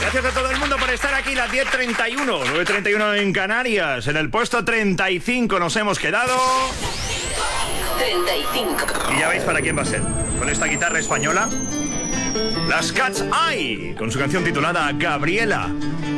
Gracias a todo el mundo por estar aquí, las 10:31, 9:31 en Canarias. En el puesto 35 nos hemos quedado. 35. Y ya veis para quién va a ser. Con esta guitarra española, las Cat's Eye, con su canción titulada Gabriela.